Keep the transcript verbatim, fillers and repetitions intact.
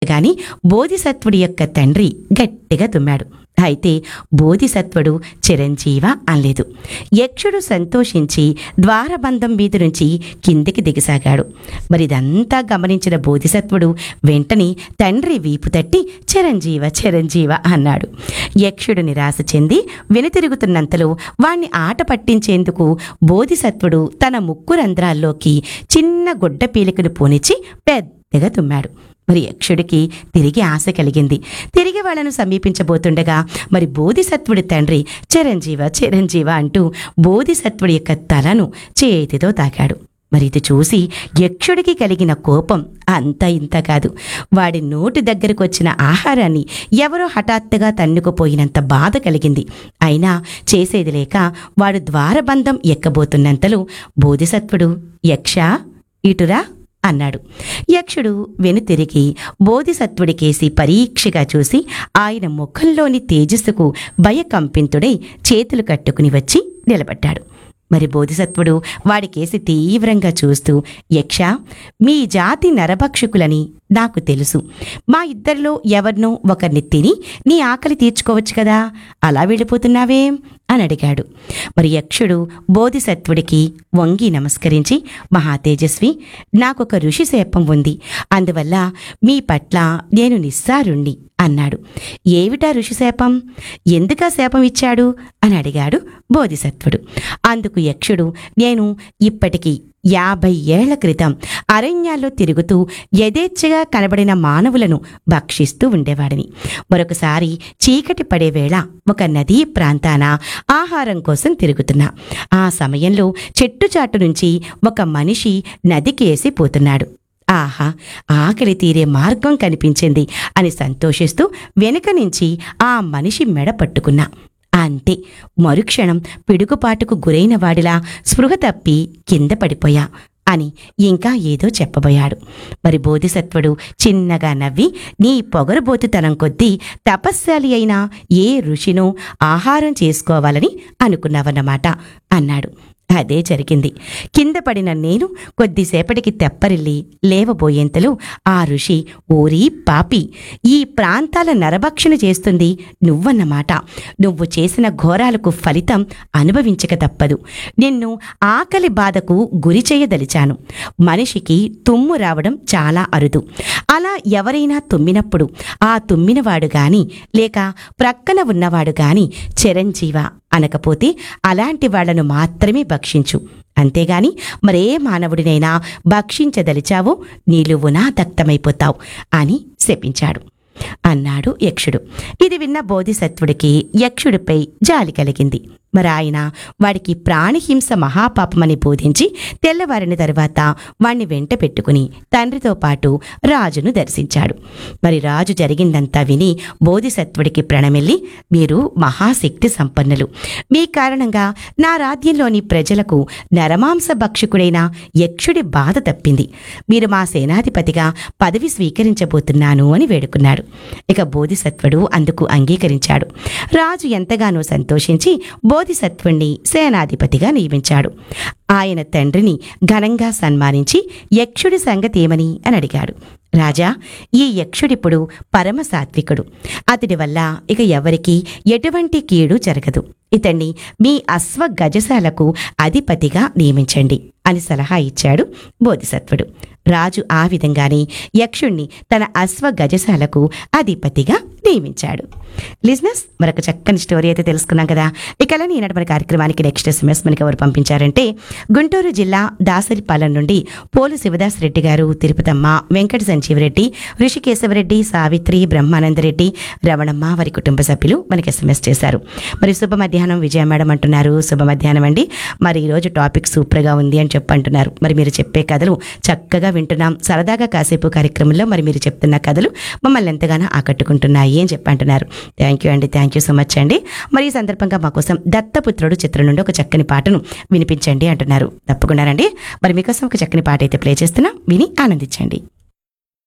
అనగాని బోధిసత్వుడి యొక్క తండ్రి గట్టిగా తుమ్మాడు. అయితే బోధిసత్వుడు చిరంజీవ అనలేదు. యక్షుడు సంతోషించి ద్వారబంధం మీద నుంచి కిందికి దిగసాగాడు. మరి ఇదంతా గమనించిన బోధిసత్వుడు వెంటనే తండ్రి వీపు తట్టి చిరంజీవ చిరంజీవ అన్నాడు. యక్షుడు నిరాశ చెంది వెనుతిరుగుతున్నంతలో వాణ్ణి ఆట పట్టించేందుకు బోధిసత్వుడు తన ముక్కు రంధ్రాల్లోకి చిన్న గుడ్డ పీలికను పోనిచ్చి పెద్దగా తుమ్మాడు. మరి యక్షుడికి తిరిగి ఆశ కలిగింది. తిరిగి వాళ్ళను సమీపించబోతుండగా మరి బోధిసత్వుడి తండ్రి చిరంజీవ చిరంజీవ అంటూ బోధిసత్వుడి యొక్క తలను చేతితో తాకాడు. మరి ఇది చూసి యక్షుడికి కలిగిన కోపం అంత ఇంత కాదు. వాడి నోటి దగ్గరకు వచ్చిన ఆహారాన్ని ఎవరో హఠాత్తుగా తన్నుకుపోయినంత బాధ కలిగింది. అయినా చేసేది లేక వాడు ద్వారబంధం ఎక్కబోతున్నంతలో బోధిసత్వుడు యక్ష ఇటురా అన్నాడు. యక్షుడు వెనుతిరిగి బోధిసత్వుడికేసి పరీక్షగా చూసి ఆయన ముఖంలోని తేజస్సుకు భయకంపితుడై చేతులు కట్టుకుని వచ్చి నిలబడ్డాడు. మరి బోధిసత్వుడు వాడికేసి తీవ్రంగా చూస్తూ, యక్ష, మీ జాతి నరభక్షకులని నాకు తెలుసు. మా ఇద్దరిలో ఎవరినో ఒకరిని తిని నీ ఆకలి తీర్చుకోవచ్చు కదా, అలా వెళ్ళిపోతున్నావేం అని అడిగాడు. మరి యక్షుడు బోధిసత్వుడికి వంగి నమస్కరించి, మహాతేజస్వి, నాకొక ఋషి శాపం ఉంది, అందువల్ల మీ పట్ల నేను నిస్సారుణ్ణి అన్నాడు. ఏమిటా ఋషి శాపం? ఎందుకా శాపం ఇచ్చాడు అని అడిగాడు బోధిసత్వుడు. అందుకు యక్షుడు, నేను ఇప్పటికీ యాభై ఏళ్ల క్రితం అరణ్యాల్లో తిరుగుతూ యథేచ్ఛగా కనబడిన మానవులను భక్షిస్తూ ఉండేవాడిని. మరొకసారి చీకటి పడే వేళ ఒక నదీ ప్రాంతాన ఆహారం కోసం తిరుగుతున్నా. ఆ సమయంలో చెట్టుచాటు నుంచి ఒక మనిషి నదికేసి పోతున్నాడు. ఆహా, ఆకలి తీరే మార్గం కనిపించింది అని సంతోషిస్తూ వెనుక నుంచి ఆ మనిషి మెడ పట్టుకున్నా. అంతే, మరుక్షణం పిడుగుపాటుకు గురైన వాడిలా స్పృహ తప్పి కింద పడిపోయా అని ఇంకా ఏదో చెప్పబోయాడు. మరి బోధిసత్వుడు చిన్నగా నవ్వి, నీ పొగరబోతుతనం కొద్దీ తపస్శాలి అయిన ఏ ఋషినో ఆహారం చేసుకోవాలని అనుకున్నావన్నమాట అన్నాడు. అదే జరిగింది. కింద పడిన నేను కొద్దిసేపటికి తెప్పరిల్లి లేవబోయేంతలో ఆ ఋషి, ఓరీ పాపి, ఈ ప్రాంతాల నరభక్షణ చేస్తుంది నువ్వన్నమాట. నువ్వు చేసిన ఘోరాలకు ఫలితం అనుభవించక తప్పదు. నిన్ను ఆకలి బాధకు గురి చేయదలిచాను. మనిషికి తుమ్ము రావడం చాలా అరుదు. అలా ఎవరైనా తుమ్మినప్పుడు ఆ తుమ్మినవాడు గాని లేక ప్రక్కన ఉన్నవాడు గాని చిరంజీవ అనకపోతే అలాంటి వాళ్లను మాత్రమే భక్షించు. అంతేగాని మరే మానవుడినైనా భక్షించదలిచావో నిలువునా దగ్ధమైపోతావు అని శపించాడు అన్నాడు యక్షుడు. ఇది విన్న బోధిసత్వుడికి యక్షుడిపై జాలి కలిగింది. మరి ఆయన వాడికి ప్రాణిహింస మహాపాపమని బోధించి తెల్లవారిన తరువాత వాణ్ణి వెంట పెట్టుకుని తండ్రితో పాటు రాజును దర్శించాడు. మరి రాజు జరిగిందంతా విని బోధిసత్వుడికి ప్రణమిల్లి, మీరు మహాశక్తి సంపన్నులు. మీ కారణంగా నా రాజ్యంలోని ప్రజలకు నరమాంస భక్షకుడైన యక్షుడి బాధ తప్పింది. మీరు మా సేనాధిపతిగా పదవి స్వీకరించబోతున్నాను అని వేడుకున్నాడు. ఇక బోధిసత్వుడు అందుకు అంగీకరించాడు. రాజు ఎంతగానో సంతోషించి బోధిసత్వుణ్ణి సేనాధిపతిగా నియమించాడు. ఆయన తండ్రిని ఘనంగా సన్మానించి యక్షుడి సంగతి ఏమని అని అడిగాడు. రాజా, ఈ యక్షుడిప్పుడు పరమ సాత్వికుడు. అతడి వల్ల ఇక ఎవరికి ఎటువంటి కీడు జరగదు. ఇతన్ని మీ అశ్వ గజశాలకు అధిపతిగా నియమించండి అని సలహా ఇచ్చాడు బోధిసత్వుడు. రాజు ఆ విధంగానే యక్షుణ్ణి తన అశ్వ గజశాలకు అధిపతిగా నియమించాడు. లిజనర్స్, మరొక చక్కని స్టోరీ అయితే తెలుసుకున్నాం కదా. ఇక అలా ఈనాటి మన కార్యక్రమానికి నెక్స్ట్ ఎస్ఎంఎస్ మనకి ఎవరు పంపించారంటే, గుంటూరు జిల్లా దాసరిపాలెం నుండి పోలు శివదాస్ రెడ్డి గారు, తిరుపతమ్మ, వెంకట సంజీవరెడ్డి, ఋషికేశవరెడ్డి, సావిత్రి, బ్రహ్మానందరెడ్డి, రమణమ్మ వారి కుటుంబ సభ్యులు మనకి ఎస్ఎంఎస్ చేశారు. మరి శుభ మధ్యాహ్నం విజయ మేడం అంటున్నారు. శుభ మధ్యాహ్నం అండి. మరి ఈరోజు టాపిక్ సూపర్గా ఉంది అని చెప్పంటున్నారు. మరి మీరు చెప్పే కథలు చక్కగా వింటున్నాం. సరదాగా కాసేపు కార్యక్రమంలో మరి మీరు చెప్తున్న కథలు మమ్మల్ని ఎంతగానో ఆకట్టుకుంటున్నాయి అని చెప్పంటున్నారు. థ్యాంక్ యూ అండి, థ్యాంక్ యూ సో మచ్ అండి. మరి ఈ సందర్భంగా మా కోసం దత్తపుత్రుడు చిత్రం నుండి ఒక చక్కని పాటను వినిపించండి అంటున్నారు. తప్పకుండానండి. మరి మీకోసం ఒక చక్కని పాట అయితే ప్లే చేస్తున్నా, విని ఆనందించండి.